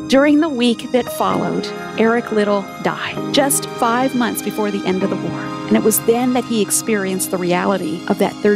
During the week that followed, Eric Liddell died, just 5 months before the end of the war. And it was then that he experienced the reality of that